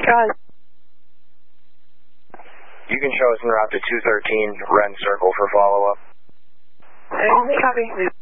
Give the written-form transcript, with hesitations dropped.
God. You can show us en route to 213 Wren Circle for follow-up. Copy.